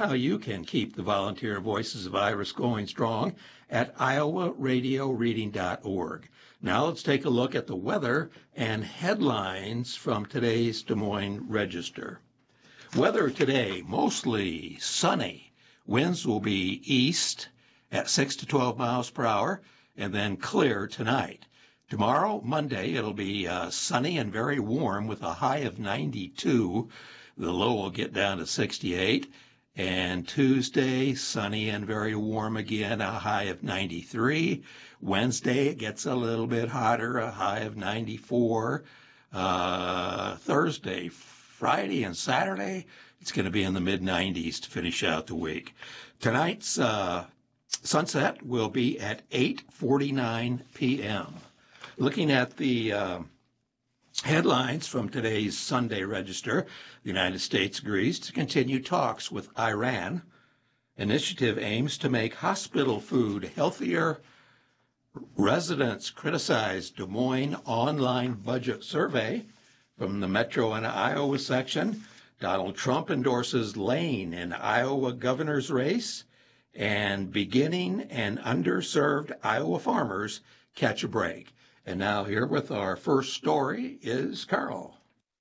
how you can keep the volunteer voices of Iris going strong at iowaradioreading.org. Now let's take a look at the weather and headlines from today's Des Moines Register. Weather today, mostly sunny. Winds will be east at 6 to 12 miles per hour, and then clear tonight. Tomorrow, Monday, it'll be sunny and very warm with a high of 92. The low will get down to 68. And Tuesday, sunny and very warm again, a high of 93. Wednesday, it gets a little bit hotter, a high of 94. Thursday, Friday, and Saturday, it's going to be in the mid-90s to finish out the week. Tonight's sunset will be at 8:49 p.m. Looking at the headlines from today's Sunday Register, the United States agrees to continue talks with Iran. Initiative aims to make hospital food healthier. Residents criticize Des Moines online budget survey. From the Metro and Iowa section, Donald Trump endorses Lane in Iowa governor's race. And beginning and underserved Iowa farmers catch a break. And now here with our first story is Carl.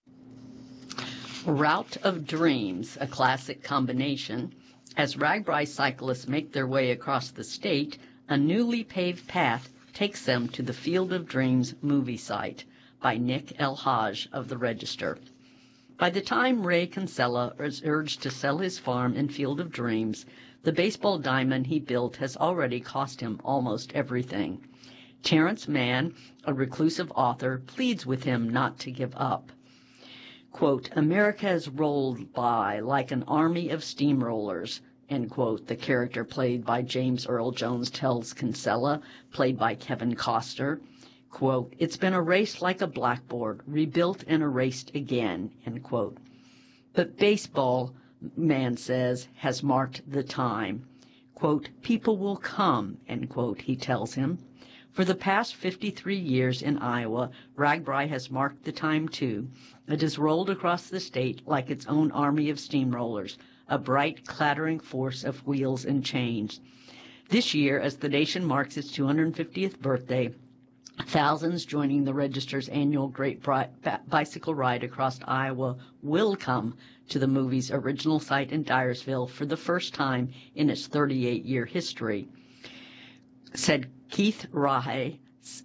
Route of Dreams, a classic combination. As RAGBRAI cyclists make their way across the state, a newly paved path takes them to the Field of Dreams movie site by Nick El Haj of the Register. By the time Ray Kinsella is urged to sell his farm in Field of Dreams, the baseball diamond he built has already cost him almost everything. Terrence Mann, a reclusive author, pleads with him not to give up. Quote, America has rolled by like an army of steamrollers, end quote, the character played by James Earl Jones tells Kinsella, played by Kevin Costner. Quote, it's been erased like a blackboard, rebuilt and erased again, end quote. But baseball, Mann says, has marked the time. Quote, people will come, end quote, he tells him. For the past 53 years in Iowa, RAGBRAI has marked the time too. It has rolled across the state like its own army of steamrollers, a bright, clattering force of wheels and chains. This year, as the nation marks its 250th birthday, thousands joining the Register's annual Great Bicycle Ride across Iowa will come to the movie's original site in Dyersville for the first time in its 38-year history, said Keith Ray,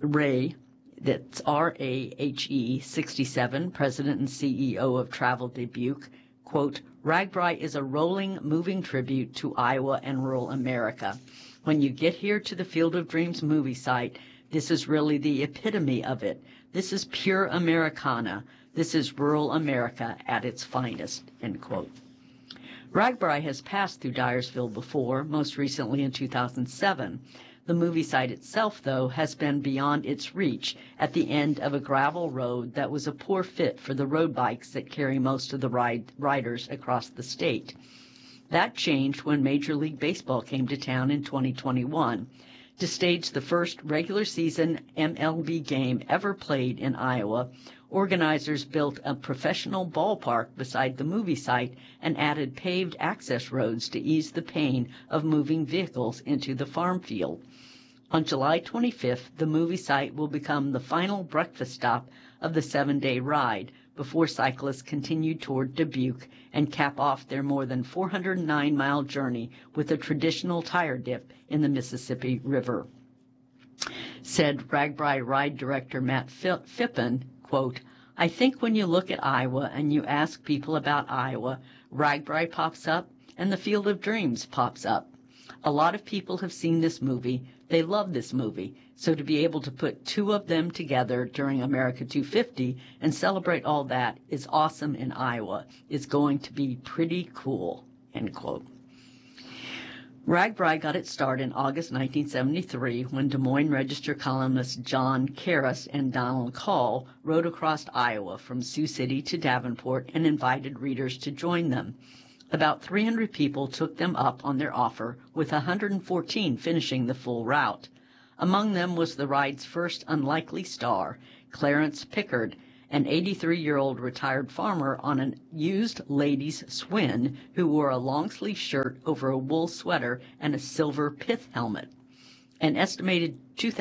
that's R-A-H-E, 67, president and CEO of Travel Dubuque, quote, RAGBRAI is a rolling, moving tribute to Iowa and rural America. When you get here to the Field of Dreams movie site, this is really the epitome of it. This is pure Americana. This is rural America at its finest, end quote. RAGBRAI has passed through Dyersville before, most recently in 2007. The movie site itself, though, has been beyond its reach at the end of a gravel road that was a poor fit for the road bikes that carry most of the riders across the state. That changed when Major League Baseball came to town in 2021 to stage the first regular season MLB game ever played in Iowa. Organizers built a professional ballpark beside the movie site and added paved access roads to ease the pain of moving vehicles into the farm field. On July 25th, the movie site will become the final breakfast stop of the 7-day ride before cyclists continue toward Dubuque and cap off their more than 409-mile journey with a traditional tire dip in the Mississippi River. Said RAGBRAI Ride Director Matt Phippen, quote, I think when you look at Iowa and you ask people about Iowa, RAGBRAI pops up and the Field of Dreams pops up. A lot of people have seen this movie. They love this movie. So to be able to put two of them together during America 250 and celebrate all that is awesome in Iowa. It's going to be pretty cool, end quote. RAGBRAI got its start in August 1973 when Des Moines Register columnists John Karras and Donald Call rode across Iowa from Sioux City to Davenport and invited readers to join them. About 300 people took them up on their offer, with 114 finishing the full route. Among them was the ride's first unlikely star, Clarence Pickard, an 83-year-old retired farmer on a used ladies' swin who wore a long-sleeve shirt over a wool sweater and a silver pith helmet. An estimated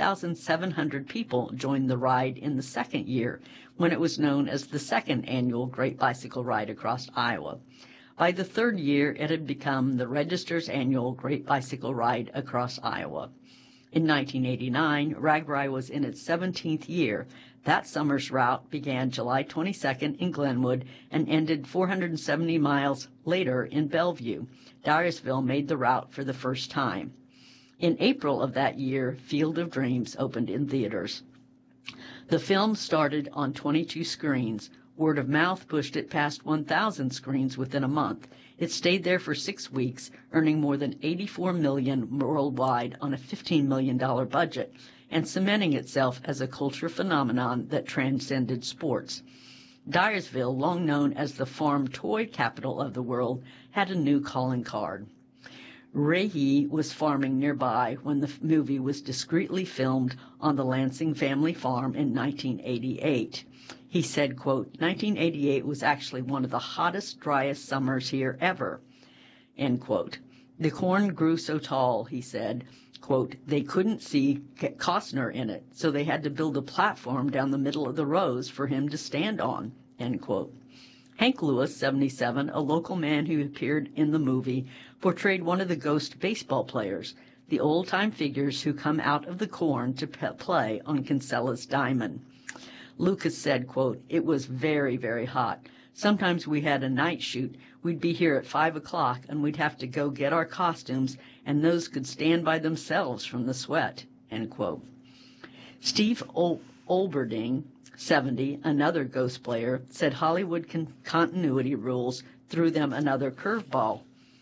2,700 people joined the ride in the second year, when it was known as the second annual Great Bicycle Ride across Iowa. By the third year, it had become the Register's annual Great Bicycle Ride across Iowa. In 1989, RAGBRAI was in its 17th year. That summer's route began July 22nd in Glenwood and ended 470 miles later in Bellevue. Dyersville made the route for the first time. In April of that year, Field of Dreams opened in theaters. The film started on 22 screens. Word of mouth pushed it past 1,000 screens within a month. It stayed there for 6 weeks, earning more than $84 million worldwide on a $15 million budget, and cementing itself as a culture phenomenon that transcended sports. Dyersville, long known as the farm toy capital of the world, had a new calling card. Rahe was farming nearby when the movie was discreetly filmed on the Lansing family farm in 1988. He said, quote, 1988 was actually one of the hottest, driest summers here ever, end quote. The corn grew so tall, he said, quote, they couldn't see Costner in it, so they had to build a platform down the middle of the rows for him to stand on, end quote. Hank Lewis, 77, a local man who appeared in the movie, portrayed one of the ghost baseball players, the old-time figures who come out of the corn to play on Kinsella's diamond. Lucas said, quote, it was very, very hot. Sometimes we had a night shoot. We'd be here at 5 o'clock, and we'd have to go get our costumes, and those could stand by themselves from the sweat, end quote. Steve Olberding, 70, another ghost player, said Hollywood continuity rules threw them another curveball.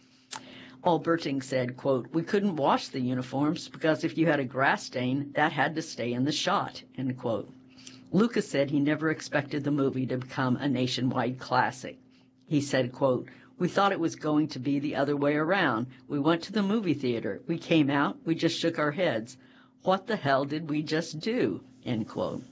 Olberding said, quote, we couldn't wash the uniforms because if you had a grass stain, that had to stay in the shot, end quote. Lucas said he never expected the movie to become a nationwide classic. He said, quote, we thought it was going to be the other way around. We went to the movie theater. We came out. We just shook our heads. What the hell did we just do? End quote.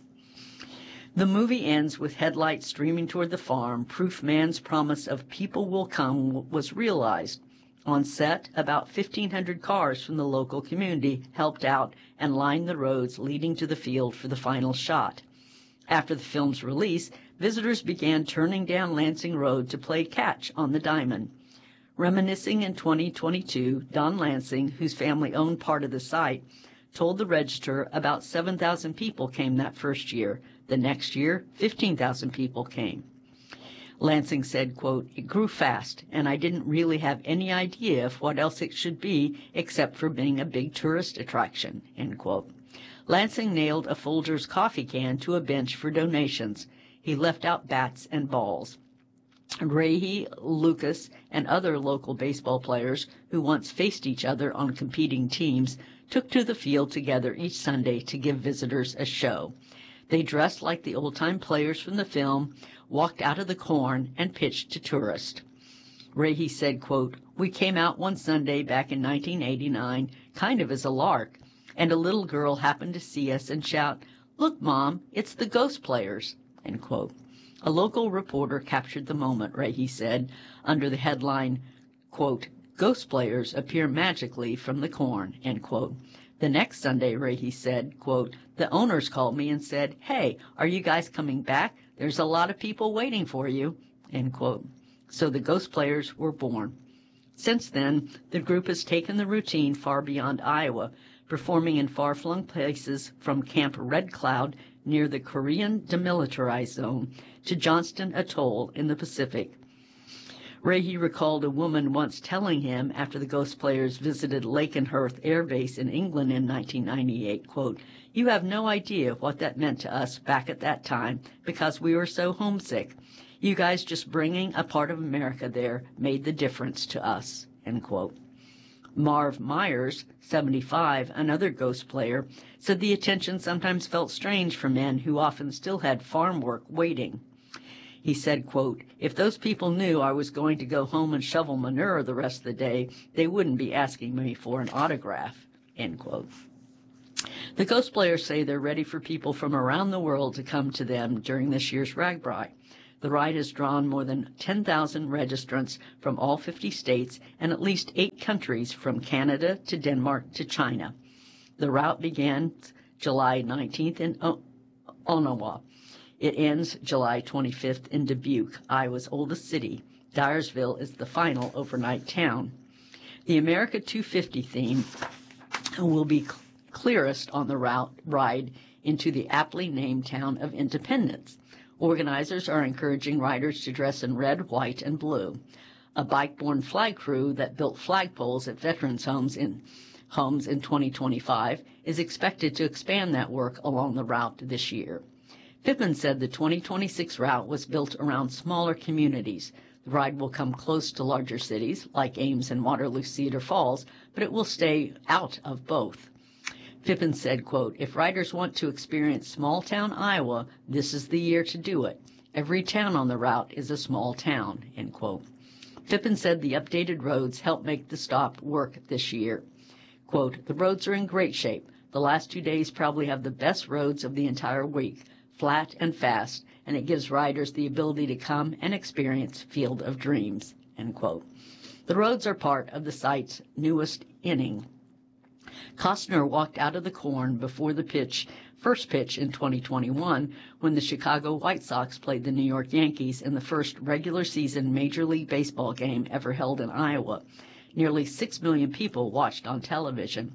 The movie ends with headlights streaming toward the farm. Proof man's promise of people will come was realized. On set, about 1,500 cars from the local community helped out and lined the roads leading to the field for the final shot. After the film's release, visitors began turning down Lansing Road to play catch on the diamond. Reminiscing in 2022, Don Lansing, whose family owned part of the site, told the Register about 7,000 people came that first year. The next year, 15,000 people came. Lansing said, quote, it grew fast, and I didn't really have any idea of what else it should be except for being a big tourist attraction, end quote. Lansing nailed a Folgers coffee can to a bench for donations. He left out bats and balls. Rahe, Lucas, and other local baseball players who once faced each other on competing teams took to the field together each Sunday to give visitors a show. They dressed like the old-time players from the film, walked out of the corn, and pitched to tourists. Rahe said, quote, we came out one Sunday back in 1989, kind of as a lark, and a little girl happened to see us and shout, look, Mom, it's the Ghost Players, end quote. A local reporter captured the moment, Rahe said, under the headline, quote, Ghost Players appear magically from the corn, end quote. The next Sunday, Rahe said, quote, the owners called me and said, hey, are you guys coming back? There's a lot of people waiting for you, end quote. So the Ghost Players were born. Since then, the group has taken the routine far beyond Iowa, performing in far-flung places from Camp Red Cloud near the Korean Demilitarized Zone to Johnston Atoll in the Pacific. Rahe recalled a woman once telling him after the Ghost Players visited Lakenheath Air Base in England in 1998, quote, you have no idea what that meant to us back at that time because we were so homesick. You guys just bringing a part of America there made the difference to us, end quote. Marv Myers, 75, another ghost player, said the attention sometimes felt strange for men who often still had farm work waiting. He said, quote, if those people knew I was going to go home and shovel manure the rest of the day, they wouldn't be asking me for an autograph, end quote. The Ghost Players say they're ready for people from around the world to come to them during this year's RAGBRAI. The ride has drawn more than 10,000 registrants from all 50 states and at least 8 countries from Canada to Denmark to China. The route began July 19th in Onawa. It ends July 25th in Dubuque, Iowa's oldest city. Dyersville is the final overnight town. The America 250 theme will be clearest on the ride into the aptly named town of Independence. Organizers are encouraging riders to dress in red, white, and blue. A bike-borne flag crew that built flagpoles at veterans' homes in 2025 is expected to expand that work along the route this year. Pippin said the 2026 route was built around smaller communities. The ride will come close to larger cities like Ames and Waterloo-Cedar Falls, but it will stay out of both. Pippin said, quote, "If riders want to experience small-town Iowa, this is the year to do it. Every town on the route is a small town," end quote. Pippin said the updated roads help make the stop work this year. Quote, "The roads are in great shape. The last 2 days probably have the best roads of the entire week, flat and fast, and it gives riders the ability to come and experience Field of Dreams," end quote. The roads are part of the site's newest inning. Costner walked out of the corn before the first pitch in 2021 when the Chicago White Sox played the New York Yankees in the first regular season Major League Baseball game ever held in Iowa. Nearly 6 million people watched on television.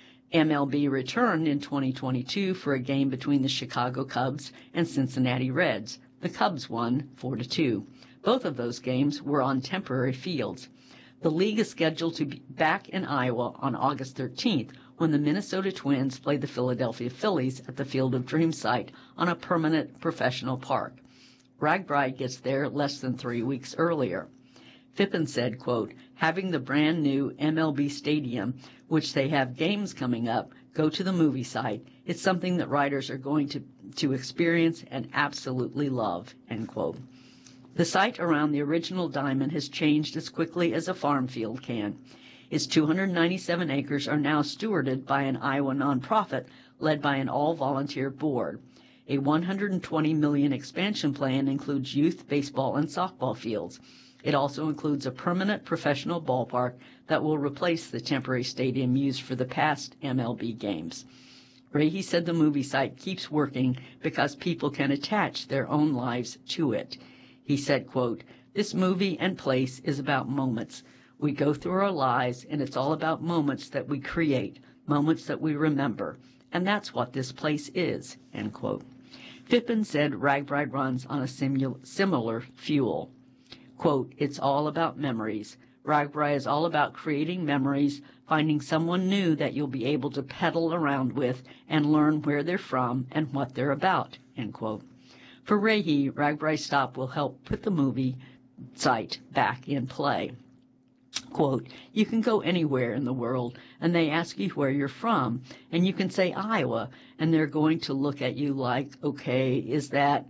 MLB returned in 2022 for a game between the Chicago Cubs and Cincinnati Reds. The Cubs won 4-2. Both of those games were on temporary fields. The league is scheduled to be back in Iowa on August 13th when the Minnesota Twins play the Philadelphia Phillies at the Field of Dreams site on a permanent professional park. RAGBRAI gets there less than 3 weeks earlier. Pippin said, quote, "Having the brand new MLB stadium, which they have games coming up, go to the movie site, it's something that riders are going to experience and absolutely love," end quote. The site around the original diamond has changed as quickly as a farm field can. Its 297 acres are now stewarded by an Iowa nonprofit led by an all-volunteer board. A $120 million expansion plan includes youth baseball and softball fields. It also includes a permanent professional ballpark that will replace the temporary stadium used for the past MLB games. Rahe said the movie site keeps working because people can attach their own lives to it. He said, quote, "This movie and place is about moments. We go through our lives, and it's all about moments that we create, moments that we remember. And that's what this place is," end quote. Pippin said RAGBRAI runs on a similar fuel. Quote, "It's all about memories. RAGBRAI is all about creating memories, finding someone new that you'll be able to pedal around with and learn where they're from and what they're about," end quote. For Rahe, RAGBRAI Stop will help put the movie site back in play. Quote, "You can go anywhere in the world, and they ask you where you're from, and you can say Iowa, and they're going to look at you like, okay, is that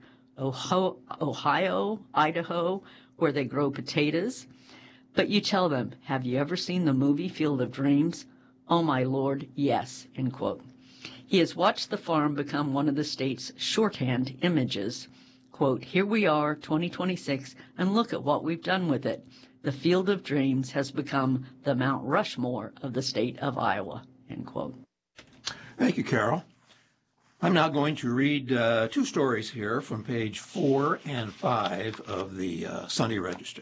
Ohio, Idaho, where they grow potatoes? But you tell them, have you ever seen the movie Field of Dreams? Oh, my Lord, yes," end quote. He has watched the farm become one of the state's shorthand images. Quote, "Here we are, 2026, and look at what we've done with it. The Field of Dreams has become the Mount Rushmore of the state of Iowa," end quote. Thank you, Carol. I'm now going to read 2 stories here from page 4 and 5 of the Sunday Register.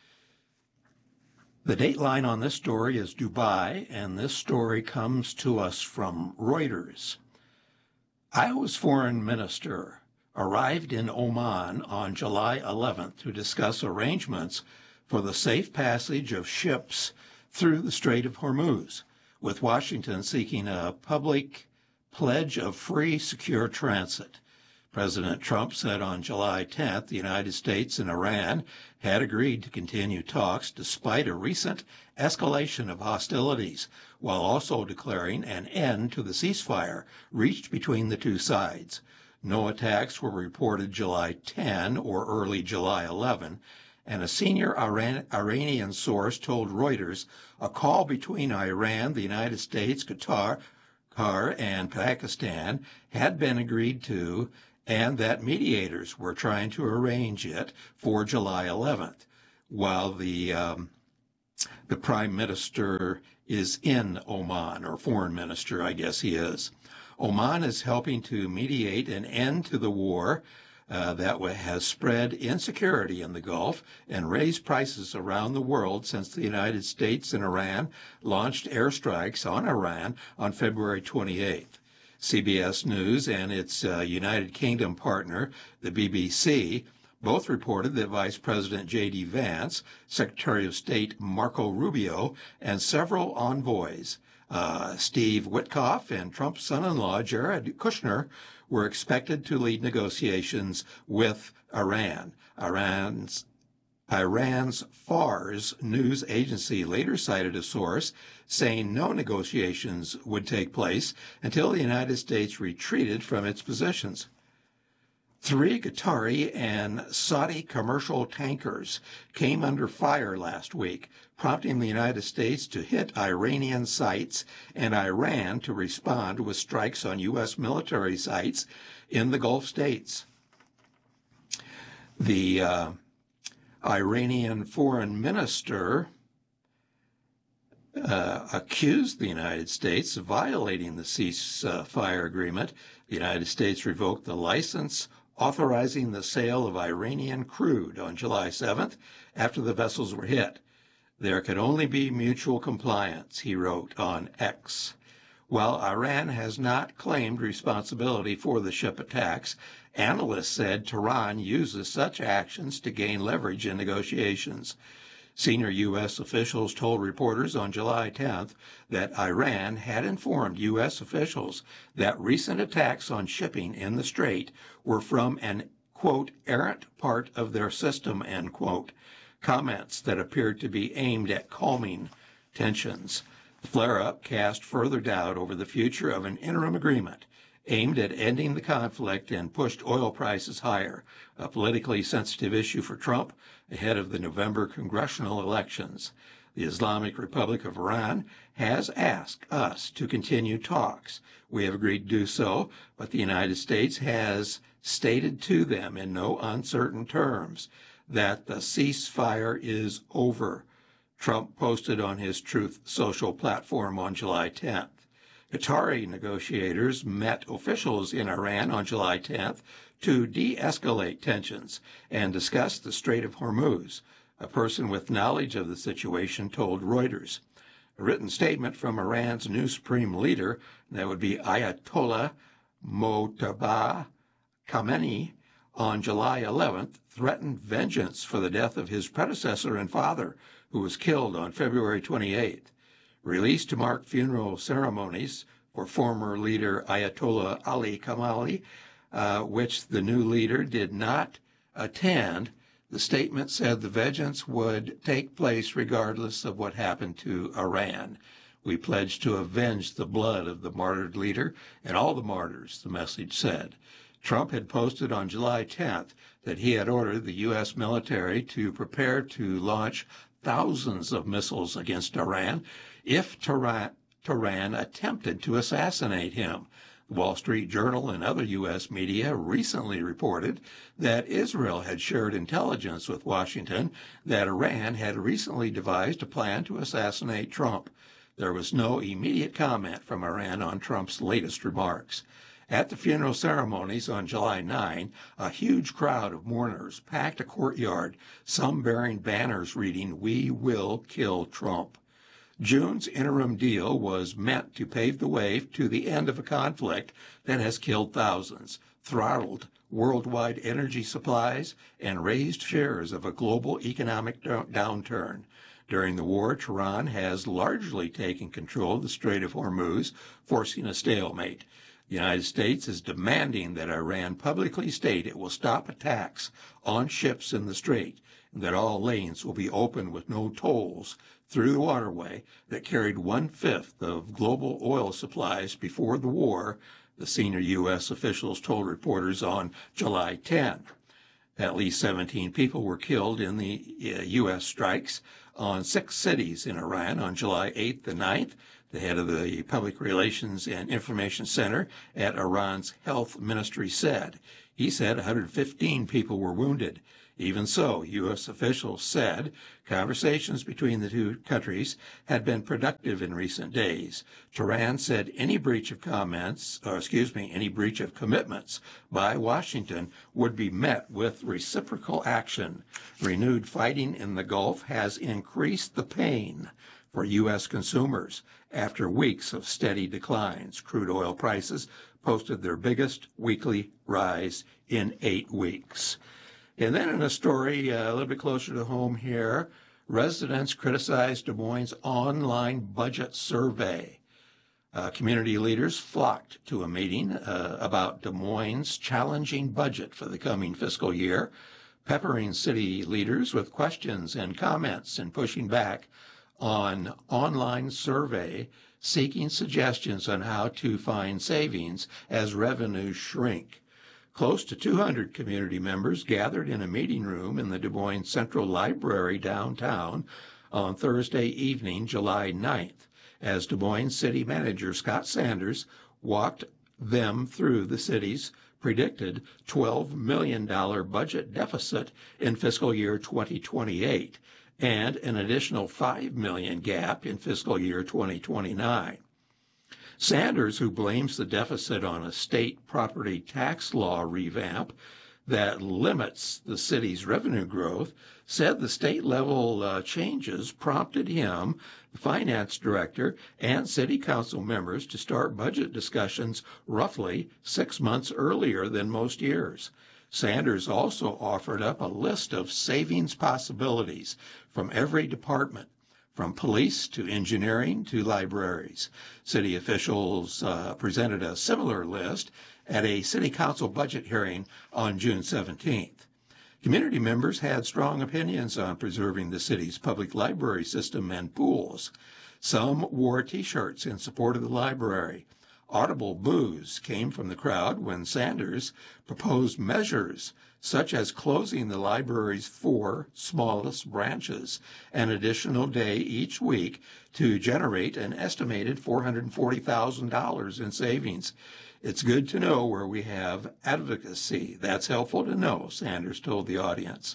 The dateline on this story is Dubai, and this story comes to us from Reuters. Iowa's foreign minister arrived in Oman on July 11th to discuss arrangements for the safe passage of ships through the Strait of Hormuz, with Washington seeking a public pledge of free, secure transit. President Trump said on July 10th the United States and Iran had agreed to continue talks despite a recent escalation of hostilities, while also declaring an end to the ceasefire reached between the two sides. No attacks were reported July 10 or early July 11, and a senior Iranian source told Reuters a call between Iran, the United States, Qatar, Qatar and Pakistan had been agreed to, and that mediators were trying to arrange it for July 11th, while the prime minister is in Oman, or foreign minister, I guess he is. Oman is helping to mediate an end to the war that has spread insecurity in the Gulf and raised prices around the world since the United States and Iran launched airstrikes on Iran on February 28th. CBS News and its United Kingdom partner, the BBC, both reported that Vice President J.D. Vance, Secretary of State Marco Rubio, and several envoys, Steve Witkoff and Trump's son-in-law Jared Kushner, were expected to lead negotiations with Iran. Iran's Fars news agency later cited a source saying no negotiations would take place until the United States retreated from its positions. 3 Qatari and Saudi commercial tankers came under fire last week, prompting the United States to hit Iranian sites and Iran to respond with strikes on U.S. military sites in the Gulf states. The Iranian foreign minister accused the United States of violating the ceasefire agreement. The United States revoked the license authorizing the sale of Iranian crude on July 7th after the vessels were hit. There could only be mutual compliance, he wrote on X. While Iran has not claimed responsibility for the ship attacks, analysts said Tehran uses such actions to gain leverage in negotiations. Senior U.S. officials told reporters on July 10th that Iran had informed U.S. officials that recent attacks on shipping in the Strait were from an, quote, errant part of their system, end quote, comments that appeared to be aimed at calming tensions. The flare-up cast further doubt over the future of an interim agreement aimed at ending the conflict and pushed oil prices higher, a politically sensitive issue for Trump ahead of the November congressional elections. The Islamic Republic of Iran has asked us to continue talks. We have agreed to do so, but the United States has stated to them in no uncertain terms that the ceasefire is over, Trump posted on his Truth Social platform on July 10th. Qatari negotiators met officials in Iran on July 10th to de-escalate tensions and discuss the Strait of Hormuz, a person with knowledge of the situation told Reuters. A written statement from Iran's new supreme leader, that would be Ayatollah Mojtaba Khamenei, on July 11th, threatened vengeance for the death of his predecessor and father, who was killed on February 28th. Released to mark funeral ceremonies for former leader Ayatollah Ali Khamenei, which the new leader did not attend, the statement said the vengeance would take place regardless of what happened to Iran. We pledge to avenge the blood of the martyred leader and all the martyrs, the message said. Trump had posted on July 10th that he had ordered the U.S. military to prepare to launch thousands of missiles against Iran if Tehran attempted to assassinate him. The Wall Street Journal and other U.S. media recently reported that Israel had shared intelligence with Washington that Iran had recently devised a plan to assassinate Trump. There was no immediate comment from Iran on Trump's latest remarks. At the funeral ceremonies on July 9, a huge crowd of mourners packed a courtyard, some bearing banners reading, "We will kill Trump." June's interim deal was meant to pave the way to the end of a conflict that has killed thousands, throttled worldwide energy supplies, and raised fears of a global economic downturn. During the war, Tehran has largely taken control of the Strait of Hormuz, forcing a stalemate. The United States is demanding that Iran publicly state it will stop attacks on ships in the strait and that all lanes will be open with no tolls through the waterway that carried 1/5 of global oil supplies before the war, the senior U.S. officials told reporters on July 10. At least 17 people were killed in the U.S. strikes on 6 cities in Iran on July 8th and 9th. The head of the Public Relations and Information Center at Iran's health ministry said. He said 115 people were wounded. Even so, U.S. officials said conversations between the two countries had been productive in recent days. Tehran said any breach of commitments by Washington would be met with reciprocal action. Renewed fighting in the Gulf has increased the pain for U.S. consumers after weeks of steady declines. Crude oil prices posted their biggest weekly rise in 8 weeks. And then in a story a little bit closer to home here, residents criticized Des Moines' online budget survey. Community leaders flocked to a meeting about Des Moines' challenging budget for the coming fiscal year, peppering city leaders with questions and comments and pushing back on online survey seeking suggestions on how to find savings as revenues shrink. Close to 200 community members gathered in a meeting room in the Des Moines Central Library downtown on Thursday evening, July 9th, as Des Moines City Manager Scott Sanders walked them through the city's predicted $12 million budget deficit in fiscal year 2028 and an additional $5 million gap in fiscal year 2029. Sanders, who blames the deficit on a state property tax law revamp that limits the city's revenue growth, said the state-level changes prompted him, the finance director, and city council members to start budget discussions roughly 6 months earlier than most years. Sanders also offered up a list of savings possibilities from every department, from police to engineering to libraries. City officials presented a similar list at a city council budget hearing on June 17th. Community members had strong opinions on preserving the city's public library system and pools. Some wore T-shirts in support of the library. Audible boos came from the crowd when Sanders proposed measures such as closing the library's 4 smallest branches an additional day each week to generate an estimated $440,000 in savings. It's good to know where we have advocacy. That's helpful to know, Sanders told the audience.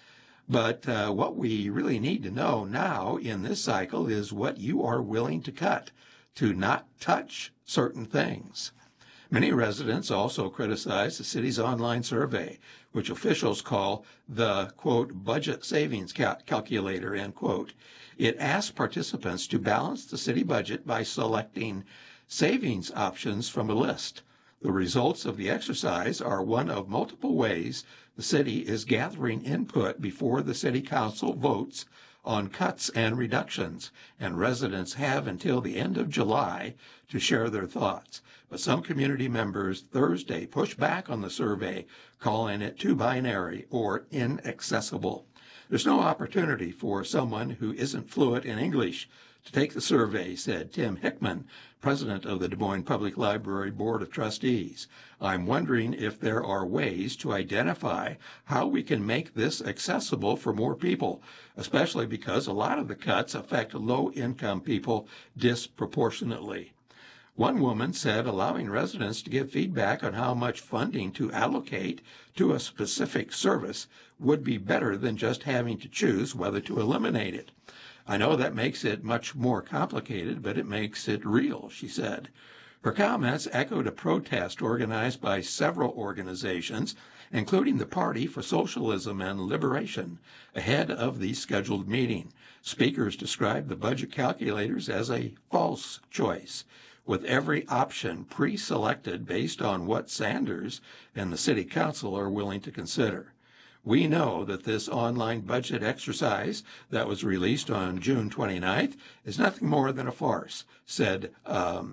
But what we really need to know now in this cycle is what you are willing to cut to not touch certain things. Many residents also criticize the city's online survey, which officials call the, quote, budget savings calculator, end quote. It asks participants to balance the city budget by selecting savings options from a list. The results of the exercise are one of multiple ways the city is gathering input before the city council votes on cuts and reductions, and residents have until the end of July to share their thoughts. But some community members Thursday pushed back on the survey, calling it too binary or inaccessible. There's no opportunity for someone who isn't fluent in English to take the survey, said Tim Hickman, president of the Des Moines Public Library Board of Trustees. I'm wondering if there are ways to identify how we can make this accessible for more people, especially because a lot of the cuts affect low-income people disproportionately. One woman said allowing residents to give feedback on how much funding to allocate to a specific service would be better than just having to choose whether to eliminate it. I know that makes it much more complicated, but it makes it real, she said. Her comments echoed a protest organized by several organizations, including the Party for Socialism and Liberation, ahead of the scheduled meeting. Speakers described the budget calculators as a false choice, with every option pre-selected based on what Sanders and the City Council are willing to consider. We know that this online budget exercise that was released on June 29th is nothing more than a farce, said, I'll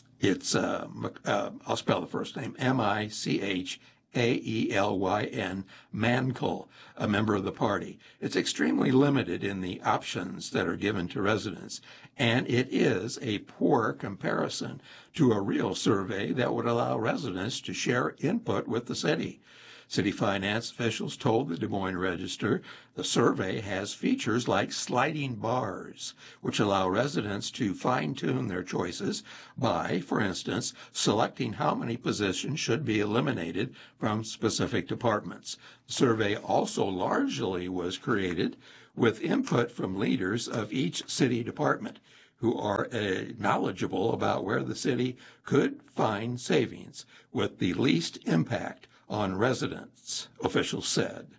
spell the first name, Michaelyn Mankel, a member of the party. It's extremely limited in the options that are given to residents, and it is a poor comparison to a real survey that would allow residents to share input with the city. City finance officials told the Des Moines Register the survey has features like sliding bars, which allow residents to fine-tune their choices by, for instance, selecting how many positions should be eliminated from specific departments. The survey also largely was created with input from leaders of each city department who are knowledgeable about where the city could find savings with the least impact on residents, officials said.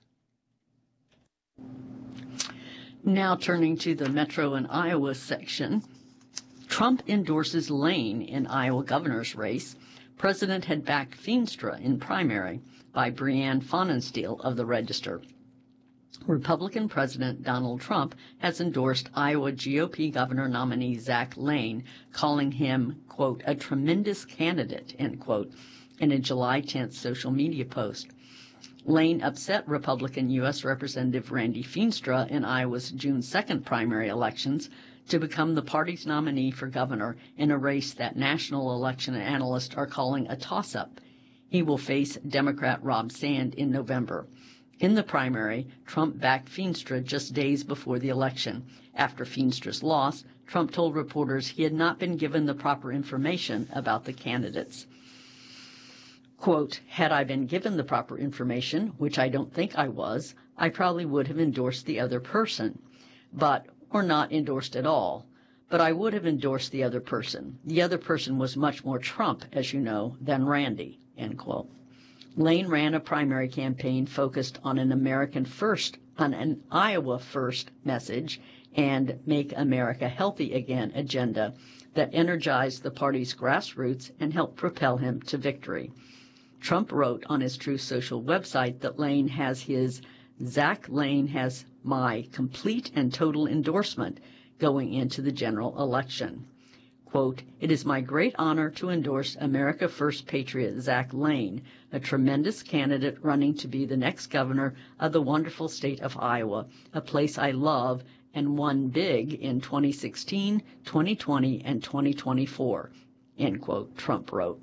Now turning to the Metro and Iowa section, Trump endorses Lane in Iowa governor's race. President had backed Feenstra in primary by Brianne Pfannenstiel of the Register. Republican President Donald Trump has endorsed Iowa GOP governor nominee Zach Lane, calling him, quote, a tremendous candidate, end quote, in a July 10th social media post. Lane upset Republican U.S. Representative Randy Feenstra in Iowa's June 2nd primary elections to become the party's nominee for governor in a race that national election analysts are calling a toss-up. He will face Democrat Rob Sand in November. In the primary, Trump backed Feenstra just days before the election. After Feenstra's loss, Trump told reporters he had not been given the proper information about the candidates. Quote, had I been given the proper information, which I don't think I was, I probably would have endorsed the other person, or not endorsed at all. But I would have endorsed the other person. The other person was much more Trump, as you know, than Randy, end quote. Lane ran a primary campaign focused on an an Iowa first message and Make America Healthy Again agenda that energized the party's grassroots and helped propel him to victory. Trump wrote on his Truth Social website that Zach Lane has my complete and total endorsement going into the general election. Quote, it is my great honor to endorse America First patriot Zach Lane, a tremendous candidate running to be the next governor of the wonderful state of Iowa, a place I love and won big in 2016, 2020, and 2024, end quote, Trump wrote.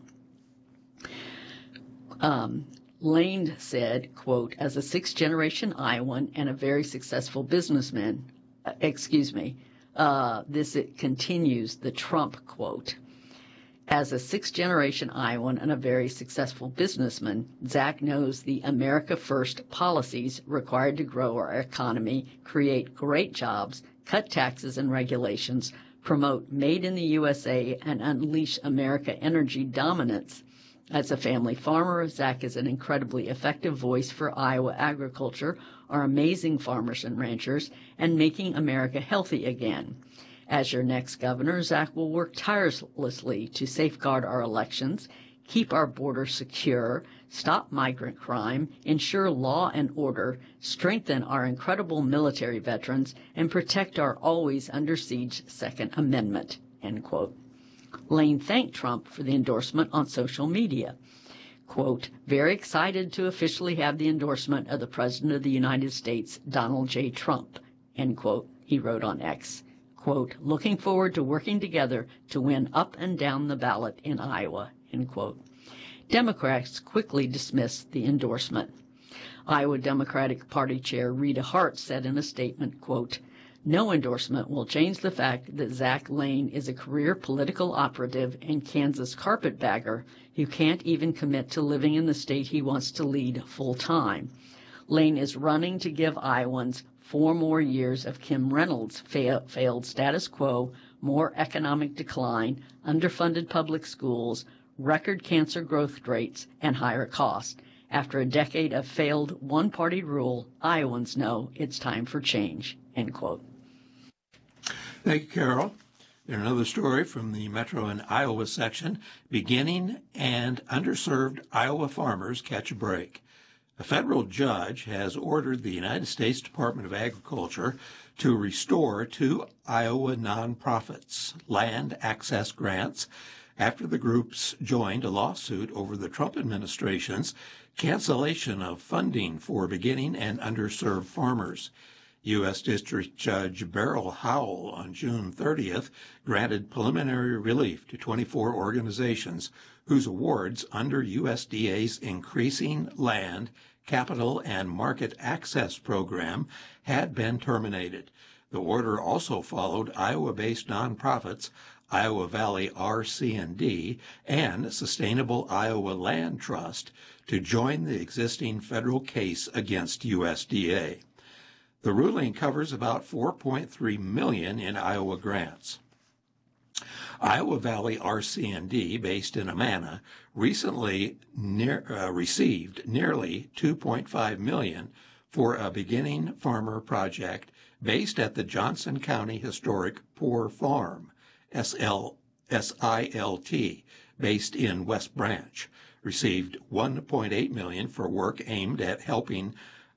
Lane said, quote, as a sixth-generation Iowan and a very successful businessman, it continues the Trump quote. As a sixth-generation Iowan and a very successful businessman, Zach knows the America First policies required to grow our economy, create great jobs, cut taxes and regulations, promote Made in the USA, and unleash America energy dominance. As a family farmer, Zach is an incredibly effective voice for Iowa agriculture, our amazing farmers and ranchers, and making America healthy again. As your next governor, Zach will work tirelessly to safeguard our elections, keep our border secure, stop migrant crime, ensure law and order, strengthen our incredible military veterans, and protect our always under siege Second Amendment, end quote. Lane thanked Trump for the endorsement on social media. Quote, very excited to officially have the endorsement of the President of the United States, Donald J. Trump, end quote, he wrote on X. Quote, looking forward to working together to win up and down the ballot in Iowa, end quote. Democrats quickly dismissed the endorsement. Iowa Democratic Party Chair Rita Hart said in a statement, quote, no endorsement will change the fact that Zach Lane is a career political operative and Kansas carpetbagger who can't even commit to living in the state he wants to lead full time. Lane is running to give Iowans 4 more years of Kim Reynolds' failed status quo, more economic decline, underfunded public schools, record cancer growth rates, and higher costs. After a decade of failed one-party rule, Iowans know it's time for change, end quote. Thank you, Carol. And another story from the Metro and Iowa section. Beginning and underserved Iowa farmers catch a break. A federal judge has ordered the United States Department of Agriculture to restore 2 Iowa nonprofits land access grants after the groups joined a lawsuit over the Trump administration's cancellation of funding for beginning and underserved farmers. U.S. District Judge Beryl Howell on June 30th granted preliminary relief to 24 organizations whose awards under USDA's Increasing Land Capital and Market Access Program had been terminated. The order also followed Iowa-based nonprofits Iowa Valley RC&D and Sustainable Iowa Land Trust to join the existing federal case against USDA. The ruling covers about $4.3 million in Iowa grants. Iowa Valley RC&D, based in Amana, recently received nearly $2.5 million for a beginning farmer project based at the Johnson County Historic Poor Farm, SILT, based in West Branch, received $1.8 million for work aimed at helping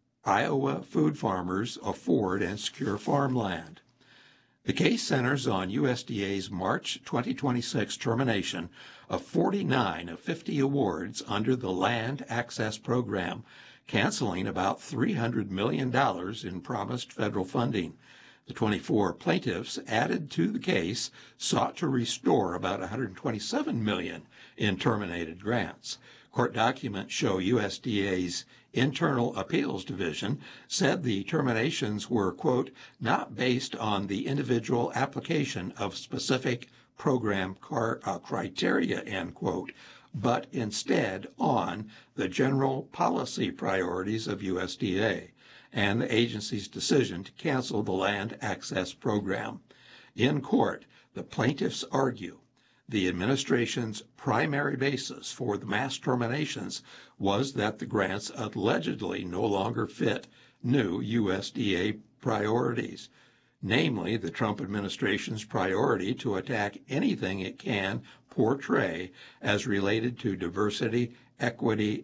Iowa food farmers afford and secure farmland. The case centers on USDA's March 2026 termination of 49 of 50 awards under the Land Access Program, canceling about $300 million in promised federal funding. The 24 plaintiffs added to the case sought to restore about $127 million in terminated grants. Court documents show USDA's Internal Appeals Division said the terminations were, quote, not based on the individual application of specific program criteria, end quote, but instead on the general policy priorities of USDA and the agency's decision to cancel the Land Access Program. In court, the plaintiffs argue the administration's primary basis for the mass terminations was that the grants allegedly no longer fit new USDA priorities, namely the Trump administration's priority to attack anything it can portray as related to diversity, equity,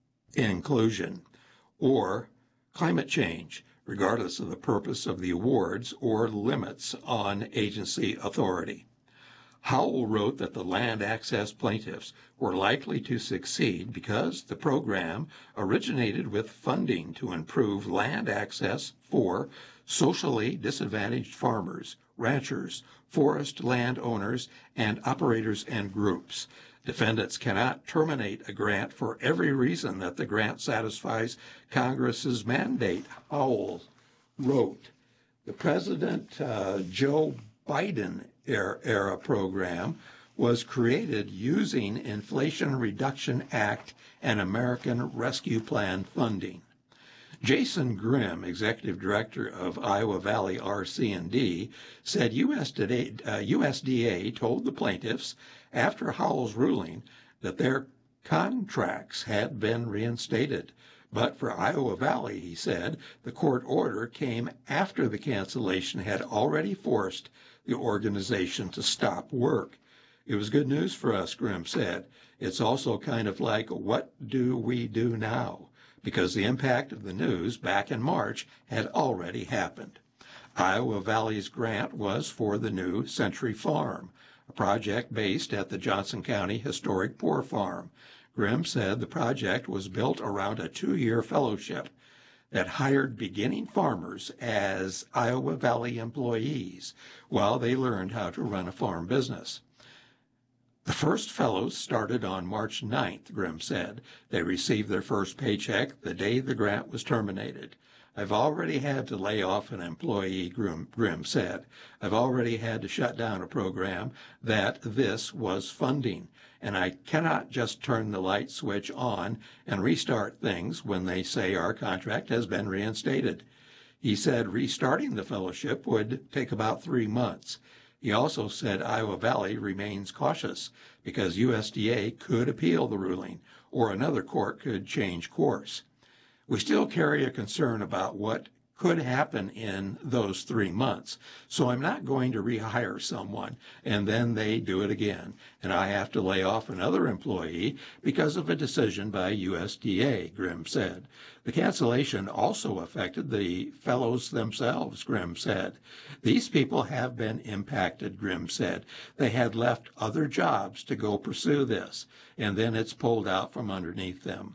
inclusion, or climate change, regardless of the purpose of the awards or limits on agency authority. Howell wrote that the land access plaintiffs were likely to succeed because the program originated with funding to improve land access for socially disadvantaged farmers, ranchers, forest land owners, and operators and groups. Defendants cannot terminate a grant for every reason that the grant satisfies Congress's mandate, Howell wrote. The President Joe Biden era program was created using Inflation Reduction Act and American Rescue Plan funding. Jason Grimm, executive director of Iowa Valley RC&D, said USDA told the plaintiffs after Howell's ruling that their contracts had been reinstated. But for Iowa Valley, he said, the court order came after the cancellation had already forced the organization to stop work. It was good news for us, Grimm said. It's also kind of like, what do we do now? Because the impact of the news back in March had already happened. Iowa Valley's grant was for the new Century Farm, a project based at the Johnson County Historic Poor Farm. Grimm said the project was built around a 2-year fellowship that hired beginning farmers as Iowa Valley employees while they learned how to run a farm business. The first fellows started on March 9th, Grimm said. They received their first paycheck the day the grant was terminated. I've already had to lay off an employee, Grimm said. I've already had to shut down a program that this was funding, and I cannot just turn the light switch on and restart things when they say our contract has been reinstated. He said restarting the fellowship would take about 3 months. He also said Iowa Valley remains cautious because USDA could appeal the ruling or another court could change course. We still carry a concern about what could happen in those 3 months, so I'm not going to rehire someone and then they do it again, and I have to lay off another employee because of a decision by USDA, Grimm said. The cancellation also affected the fellows themselves, Grimm said. These people have been impacted, Grimm said. They had left other jobs to go pursue this, and then it's pulled out from underneath them.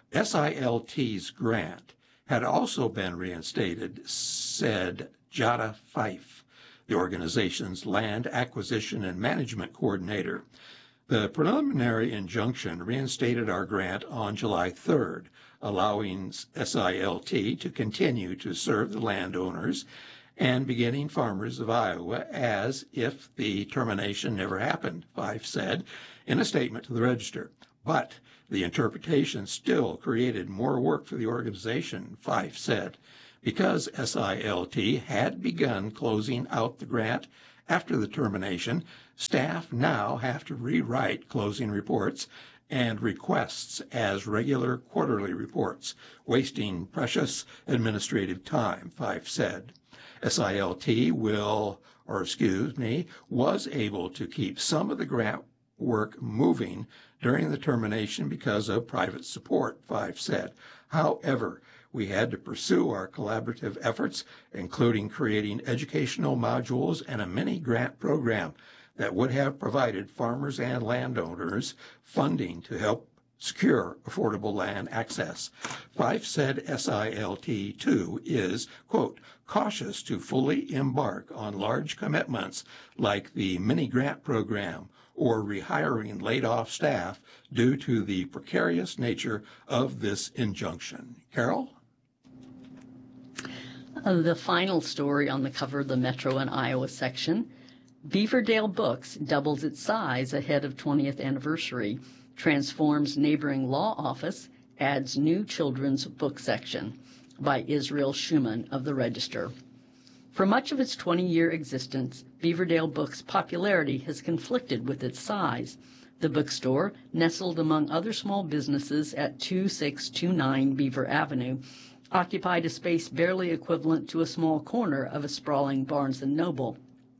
SILT's grant had also been reinstated, said Jada Fife, the organization's land acquisition and management coordinator. The preliminary injunction reinstated our grant on July 3rd. allowing SILT to continue to serve the landowners and beginning farmers of Iowa as if the termination never happened, Fife said in a statement to the Register. But the interpretation still created more work for the organization, Fife said, because SILT had begun closing out the grant after the termination. Staff now have to rewrite closing reports and requests as regular quarterly reports, wasting precious administrative time, Fife said. SILT was able to keep some of the grant work moving during the termination because of private support, Fife said. However, we had to pursue our collaborative efforts, including creating educational modules and a mini grant program that would have provided farmers and landowners funding to help secure affordable land access. Fife said SILT, too, is, quote, cautious to fully embark on large commitments like the mini-grant program or rehiring laid-off staff due to the precarious nature of this injunction. Carol? The final story on the cover of the Metro and Iowa section, Beaverdale Books doubles its size ahead of 20th anniversary, transforms neighboring law office, adds new children's book section, by Israel Schumann of the Register. For much of its 20-year existence, Beaverdale Books' popularity has conflicted with its size. The bookstore, nestled among other small businesses at 2629 Beaver Avenue, occupied a space barely equivalent to a small corner of a sprawling Barnes & Noble.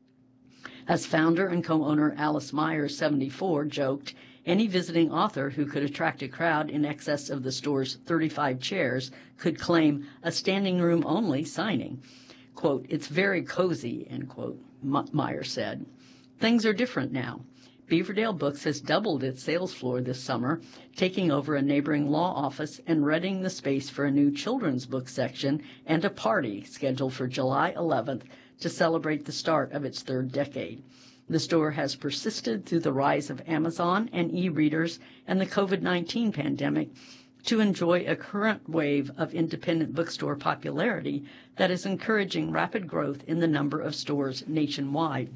As founder and co-owner Alice Myers, 74, joked, any visiting author who could attract a crowd in excess of the store's 35 chairs could claim a standing room only signing. Quote, it's very cozy, end quote, Myers said. Things are different now. Beaverdale Books has doubled its sales floor this summer, taking over a neighboring law office and readying the space for a new children's book section and a party scheduled for July 11th to celebrate the start of its third decade. The store has persisted through the rise of Amazon and e-readers and the COVID-19 pandemic to enjoy a current wave of independent bookstore popularity that is encouraging rapid growth in the number of stores nationwide.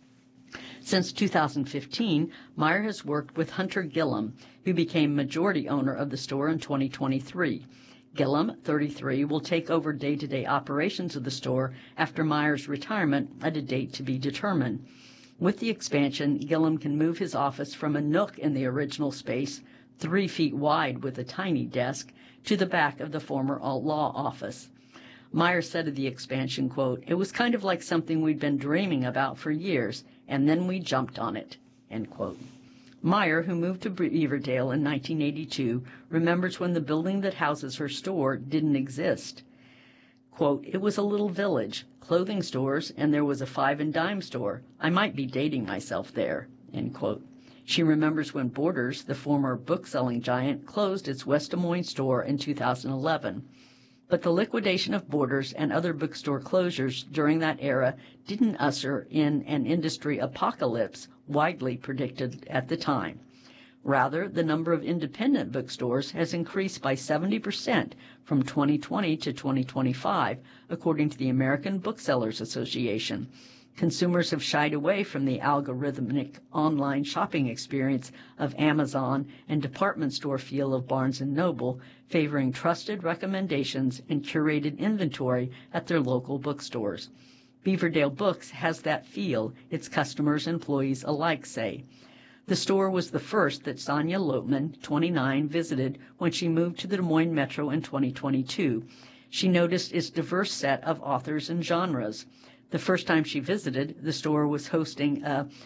Since 2015, Meyer has worked with Hunter Gillum, who became majority owner of the store in 2023. Gillum, 33, will take over day-to-day operations of the store after Meyer's retirement at a date to be determined. With the expansion, Gillum can move his office from a nook in the original space, 3 feet wide with a tiny desk, to the back of the former alt-law office. Meyer said of the expansion, quote, it was kind of like something we'd been dreaming about for years, and then we jumped on it, end quote. Meyer, who moved to Beaverdale in 1982, remembers when the building that houses her store didn't exist. Quote, it was a little village, clothing stores, and there was a 5 and dime store. I might be dating myself there, end quote. She remembers when Borders, the former book-selling giant, closed its West Des Moines store in 2011. But the liquidation of Borders and other bookstore closures during that era didn't usher in an industry apocalypse widely predicted at the time. Rather, the number of independent bookstores has increased by 70% from 2020 to 2025, according to the American Booksellers Association. Consumers have shied away from the algorithmic online shopping experience of Amazon and department store feel of Barnes & Noble, favoring trusted recommendations and curated inventory at their local bookstores. Beaverdale Books has that feel, its customers and employees alike say. The store was the first that Sonia Lotman, 29, visited when she moved to the Des Moines Metro in 2022. She noticed its diverse set of authors and genres. The first time she visited, the store was hosting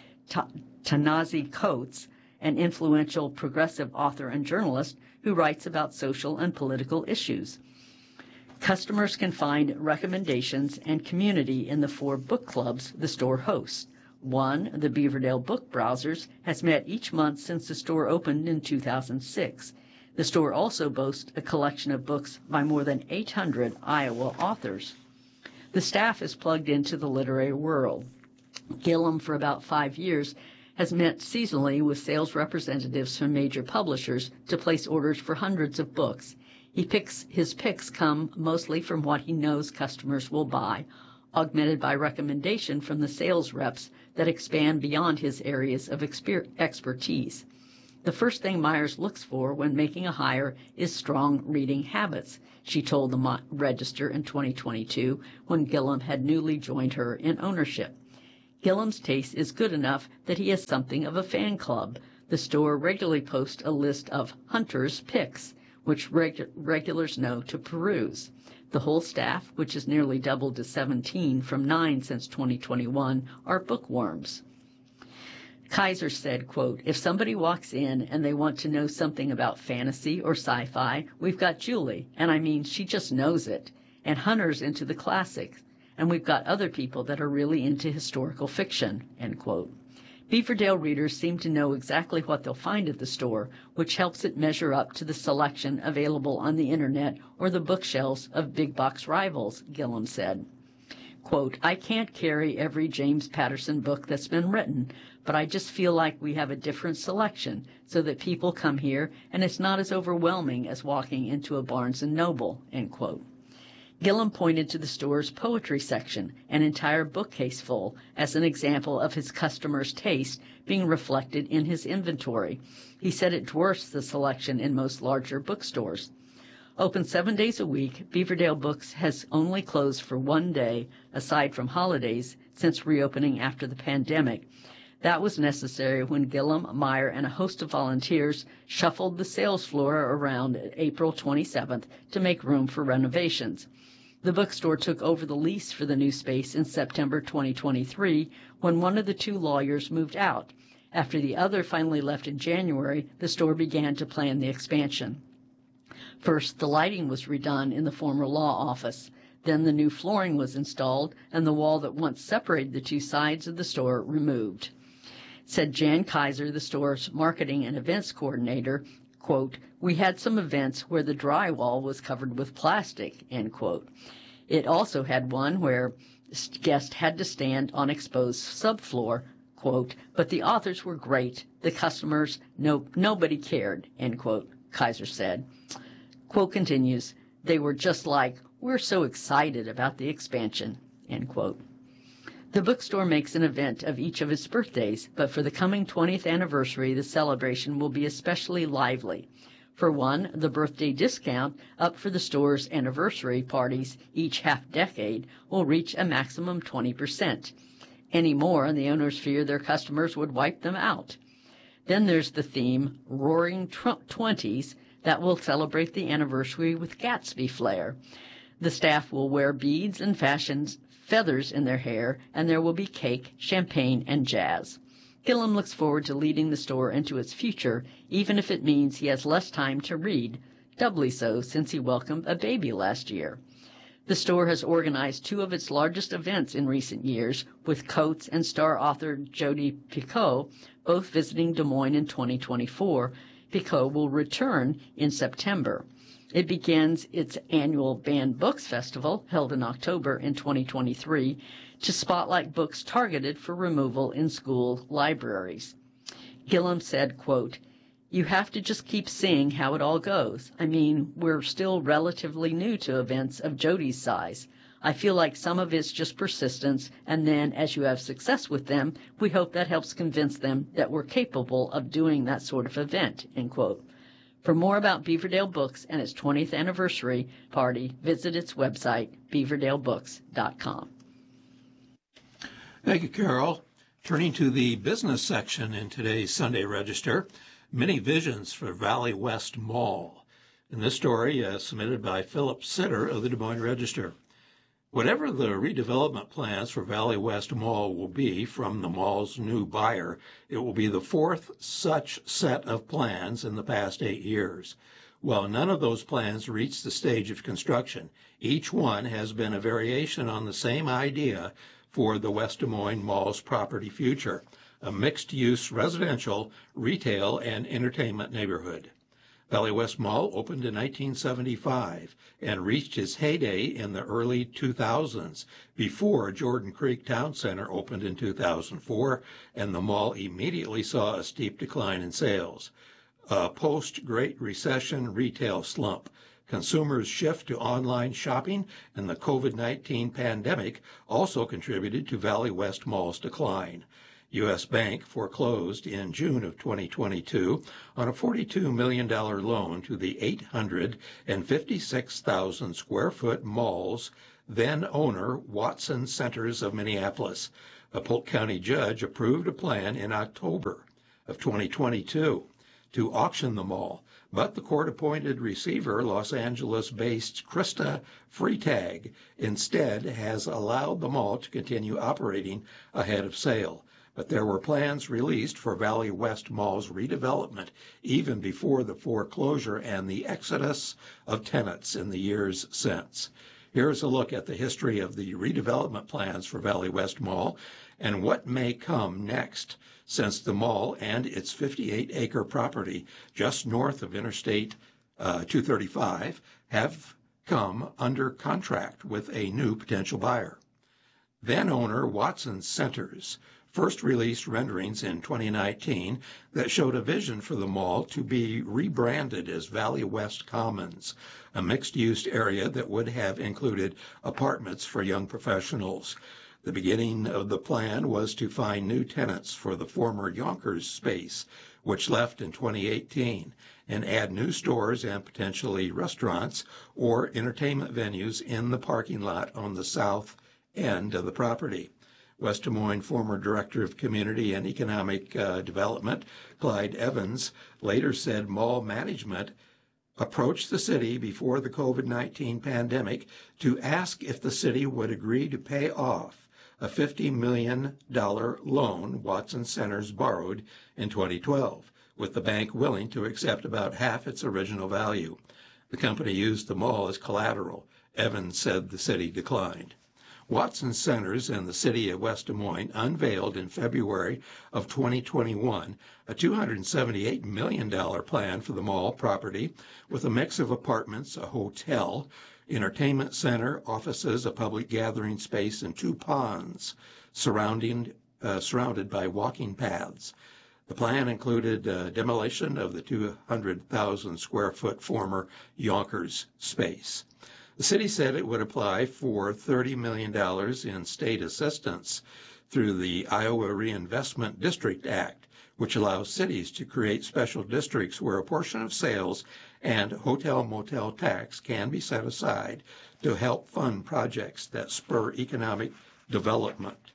Ta-Nehisi Coates, an influential progressive author and journalist who writes about social and political issues. Customers can find recommendations and community in the 4 book clubs the store hosts. One, the Beaverdale Book Browsers, has met each month since the store opened in 2006. The store also boasts a collection of books by more than 800 Iowa authors. The staff is plugged into the literary world. Gillum, for about 5 years, has met seasonally with sales representatives from major publishers to place orders for hundreds of books. His picks come mostly from what he knows customers will buy, augmented by recommendation from the sales reps that expand beyond his areas of expertise. The first thing Myers looks for when making a hire is strong reading habits, she told the Register in 2022 when Gillum had newly joined her in ownership. Gillum's taste is good enough that he has something of a fan club. The store regularly posts a list of Hunter's picks, which regulars know to peruse. The whole staff, which has nearly doubled to 17 from 9 since 2021, are bookworms. Kaiser said, quote, "If somebody walks in and they want to know something about fantasy or sci-fi, we've got Julie, and I mean, she just knows it. And Hunter's into the classics, and we've got other people that are really into historical fiction," end quote. Beaverdale readers seem to know exactly what they'll find at the store, which helps it measure up to the selection available on the internet or the bookshelves of big box rivals, Gillum said. Quote, "I can't carry every James Patterson book that's been written, but I just feel like we have a different selection so that people come here and it's not as overwhelming as walking into a Barnes & Noble," end quote. Gillum pointed to the store's poetry section, an entire bookcase full, as an example of his customers' taste being reflected in his inventory. He said it dwarfs the selection in most larger bookstores. Open 7 days a week, Beaverdale Books has only closed for one day, aside from holidays, since reopening after the pandemic. That was necessary when Gillum, Meyer, and a host of volunteers shuffled the sales floor around April 27th to make room for renovations. The bookstore took over the lease for the new space in September 2023 when one of the two lawyers moved out. After the other finally left in January, the store began to plan the expansion. First, the lighting was redone in the former law office. Then the new flooring was installed and the wall that once separated the two sides of the store removed. Said Jan Kaiser, the store's marketing and events coordinator, quote, "We had some events where the drywall was covered with plastic," end quote. It also had one where guests had to stand on exposed subfloor, quote, "But the authors were great. The customers, nobody cared," end quote, Kaiser said. Quote continues, "They were just like, we're so excited about the expansion," end quote. The bookstore makes an event of each of its birthdays, but for the coming 20th anniversary, the celebration will be especially lively. For one, the birthday discount up for the store's anniversary parties each half-decade will reach a maximum 20%. Any more, and the owners fear their customers would wipe them out. Then there's the theme, Roaring Twenties, that will celebrate the anniversary with Gatsby flair. The staff will wear beads and feathers in their hair, and there will be cake, champagne, and jazz. Gillum looks forward to leading the store into its future, even if it means he has less time to read, doubly so since he welcomed a baby last year. The store has organized two of its largest events in recent years, with Coates and star author Jodi Picoult both visiting Des Moines in 2024. Picoult will return in September. It begins its annual Banned Books Festival, held in October in 2023, to spotlight books targeted for removal in school libraries. Gillum said, quote, "You have to just keep seeing how it all goes. I mean, we're still relatively new to events of Jodi's size. I feel like some of it's just persistence, and then as you have success with them, we hope that helps convince them that we're capable of doing that sort of event," end quote. For more about Beaverdale Books and its 20th anniversary party, visit its website, beaverdalebooks.com. Thank you, Carol. Turning to the business section in today's Sunday Register, many visions for Valley West Mall. In this story, submitted by Philip Sitter of the Des Moines Register. Whatever the redevelopment plans for Valley West Mall will be from the mall's new buyer, it will be the fourth such set of plans in the past 8 years. While none of those plans reached the stage of construction, each one has been a variation on the same idea for the West Des Moines Mall's property future, a mixed-use residential, retail, and entertainment neighborhood. Valley West Mall opened in 1975 and reached its heyday in the early 2000s before Jordan Creek Town Center opened in 2004, and the mall immediately saw a steep decline in sales. A post-Great Recession retail slump Consumers' shift to online shopping and the COVID-19 pandemic also contributed to Valley West Mall's decline. U.S. Bank foreclosed in June of 2022 on a $42 million loan to the 856,000 square foot mall's then owner, Watson Centers of Minneapolis. A Polk County judge approved a plan in October of 2022 to auction the mall, but the court-appointed receiver, Los Angeles-based Krista Freitag, instead has allowed the mall to continue operating ahead of sale. But there were plans released for Valley West Mall's redevelopment even before the foreclosure and the exodus of tenants in the years since. Here's a look at the history of the redevelopment plans for Valley West Mall and what may come next, since the mall and its 58-acre property just north of Interstate 235 have come under contract with a new potential buyer. Then owner Watson Centers first released renderings in 2019 that showed a vision for the mall to be rebranded as Valley West Commons, a mixed-use area that would have included apartments for young professionals. The beginning of the plan was to find new tenants for the former Yonkers space, which left in 2018, and add new stores and potentially restaurants or entertainment venues in the parking lot on the south end of the property. West Des Moines former Director of Community and Economic Development, Clyde Evans, later said mall management approached the city before the COVID-19 pandemic to ask if the city would agree to pay off a $50 million loan Watson Centers borrowed in 2012, with the bank willing to accept about half its original value. The company used the mall as collateral. Evans said the city declined. Watson Centers and the city of West Des Moines unveiled in February of 2021 a $278 million plan for the mall property with a mix of apartments, a hotel, entertainment center, offices, a public gathering space, and two ponds surrounded by walking paths. The plan included demolition of the 200,000 square foot former Yonkers space. The city said it would apply for $30 million in state assistance through the Iowa Reinvestment District Act, which allows cities to create special districts where a portion of sales and hotel-motel tax can be set aside to help fund projects that spur economic development.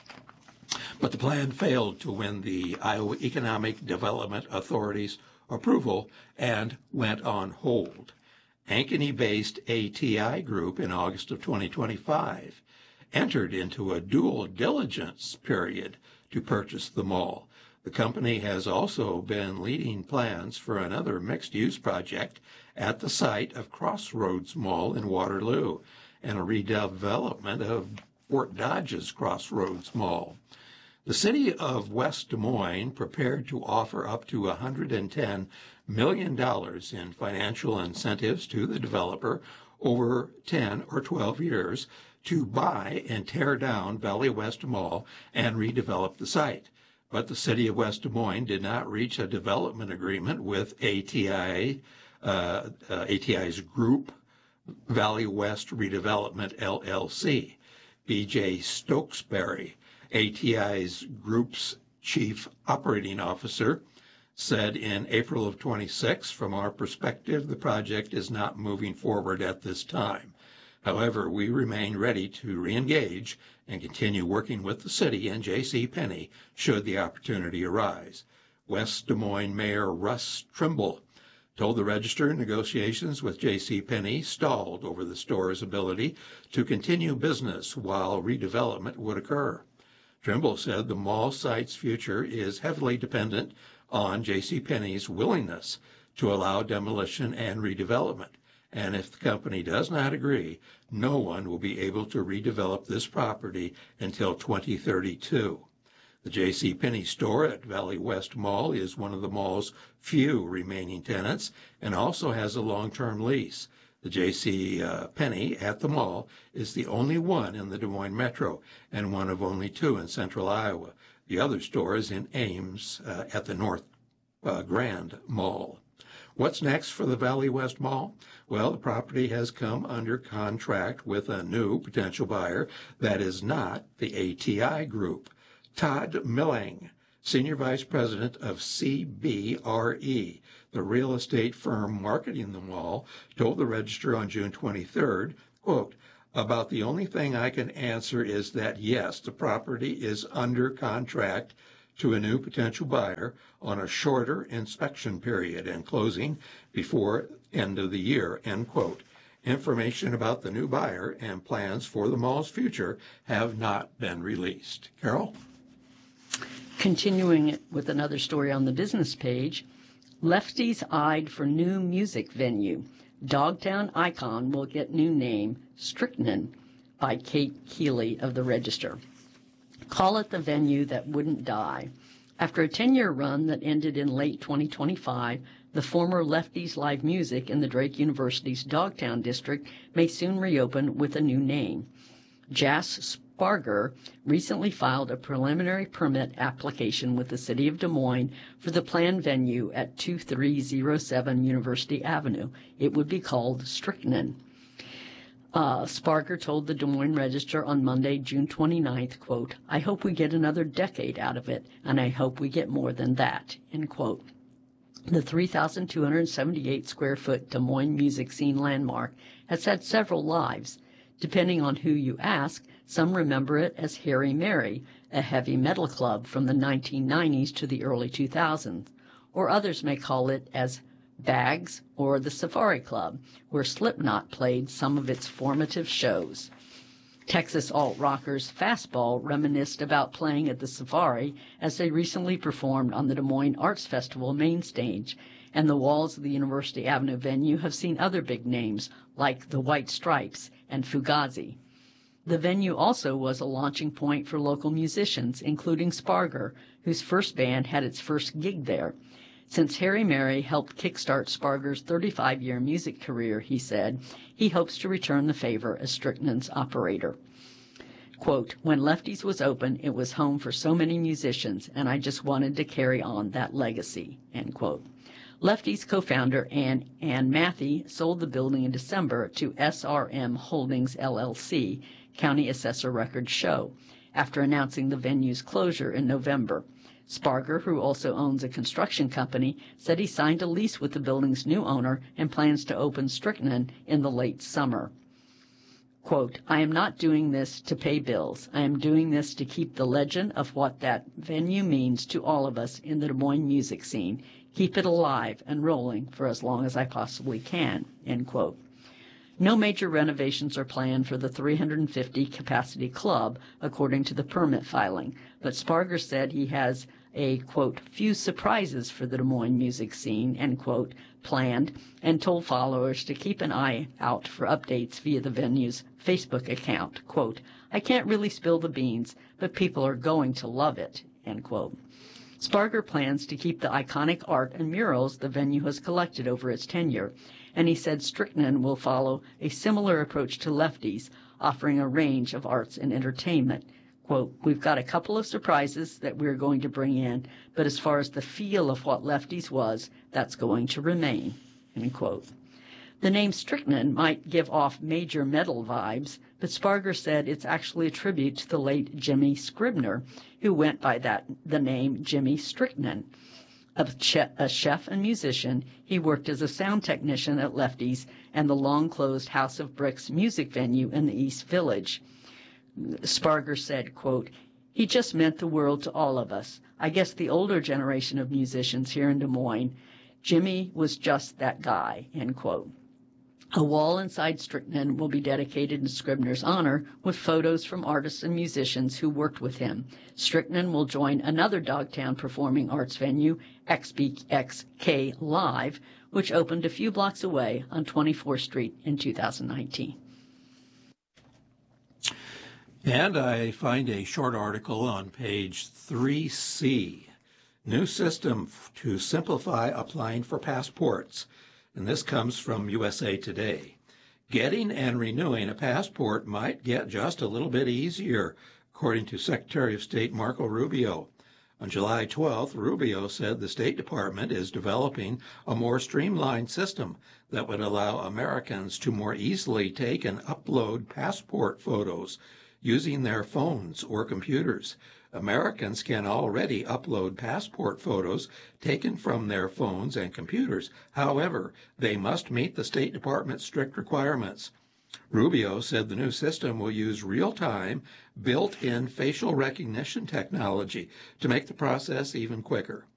But the plan failed to win the Iowa Economic Development Authority's approval and went on hold. Ankeny-based ATI Group in August of 2025 entered into a dual diligence period to purchase the mall. The company has also been leading plans for another mixed-use project at the site of Crossroads Mall in Waterloo and a redevelopment of Fort Dodge's Crossroads Mall. The city of West Des Moines prepared to offer up to $110 million in financial incentives to the developer over 10 or 12 years to buy and tear down Valley West Mall and redevelop the site. But the city of West Des Moines did not reach a development agreement with ATI's group, Valley West Redevelopment, LLC. B.J. Stokesbury, ATI's group's chief operating officer, said in April of 26, from our perspective, the project is not moving forward at this time. However, we remain ready to re-engage and continue working with the city and J.C. Penney should the opportunity arise. West Des Moines Mayor Russ Trimble told the Register negotiations with J.C. Penney stalled over the store's ability to continue business while redevelopment would occur. Trimble said the mall site's future is heavily dependent on J.C. Penney's willingness to allow demolition and redevelopment, and if the company does not agree, no one will be able to redevelop this property until 2032. The J.C. Penney store at Valley West Mall is one of the mall's few remaining tenants and also has a long-term lease. The J.C. Penney at the mall is the only one in the Des Moines Metro and one of only two in central Iowa. The other store is in Ames at the North Grand Mall. What's next for the Valley West Mall? Well, the property has come under contract with a new potential buyer that is not the ATI Group. Todd Millang, Senior Vice President of CBRE, the real estate firm marketing the mall, told the Register on June 23rd, quote, "About the only thing I can answer is that, yes, the property is under contract to a new potential buyer on a shorter inspection period and closing before end of the year," end quote. Information about the new buyer and plans for the mall's future have not been released. Carol? Continuing with another story on the business page, lefties eyed for new music venue. Dogtown icon will get new name, Strychnine, by Kate Keeley of the Register. Call it the venue that wouldn't die. After a 10-year run that ended in late 2025, the former Lefties Live Music in the Drake University's Dogtown district may soon reopen with a new name. Jas Sparger recently filed a preliminary permit application with the City of Des Moines for the planned venue at 2307 University Avenue. It would be called Strychnine. Sparger told the Des Moines Register on Monday, June 29th, quote, "I hope we get another decade out of it, and I hope we get more than that," end quote. The 3,278-square-foot Des Moines music scene landmark has had several lives. Depending on who you ask, some remember it as Harry Mary, a heavy metal club from the 1990s to the early 2000s, or others may call it as Bags or the Safari Club, where Slipknot played some of its formative shows. Texas alt-rockers Fastball reminisced about playing at the Safari as they recently performed on the Des Moines Arts Festival main stage, and the walls of the University Avenue venue have seen other big names like the White Stripes and Fugazi. The venue also was a launching point for local musicians, including Sparger, whose first band had its first gig there. Since Harry Mary helped kickstart Sparger's 35-year music career, he said, he hopes to return the favor as Strychnine's operator. Quote, "When Lefties was open, it was home for so many musicians, and I just wanted to carry on that legacy," end quote. Lefties co-founder Ann Matthey sold the building in December to SRM Holdings, LLC, County Assessor Records Show, after announcing the venue's closure in November. Sparger, who also owns a construction company, said he signed a lease with the building's new owner and plans to open Strychnine in the late summer. Quote, "I am not doing this to pay bills. I am doing this to keep the legend of what that venue means to all of us in the Des Moines music scene, keep it alive and rolling for as long as I possibly can," end quote. No major renovations are planned for the 350-capacity club, according to the permit filing, but Sparger said he has a, quote, "few surprises for the Des Moines music scene," end quote, planned, and told followers to keep an eye out for updates via the venue's Facebook account. Quote, "I can't really spill the beans, but people are going to love it," end quote. Sparger plans to keep the iconic art and murals the venue has collected over its tenure, and he said Strychnine will follow a similar approach to Lefties, offering a range of arts and entertainment. Quote, "We've got a couple of surprises that we're going to bring in, but as far as the feel of what Lefties was, that's going to remain," end quote. The name Strychnine might give off major metal vibes, but Sparger said it's actually a tribute to the late Jimmy Scribner, who went by the name Jimmy Strychnine. A chef and musician, he worked as a sound technician at Lefties and the long-closed House of Bricks music venue in the East Village. Sparger said, quote, "He just meant the world to all of us. I guess the older generation of musicians here in Des Moines. Jimmy was just that guy," end quote. A wall inside Strychnine will be dedicated in Scribner's honor with photos from artists and musicians who worked with him. Strychnine will join another Dogtown performing arts venue, XBXK Live, which opened a few blocks away on 24th Street in 2019. And I find a short article on page 3C, New System to Simplify Applying for Passports. And this comes from USA Today. Getting and renewing a passport might get just a little bit easier, according to Secretary of State Marco Rubio. On July 12th, Rubio said the State Department is developing a more streamlined system that would allow Americans to more easily take and upload passport photos using their phones or computers. Americans can already upload passport photos taken from their phones and computers. However, they must meet the State Department's strict requirements. Rubio said the new system will use real-time, built-in facial recognition technology to make the process even quicker.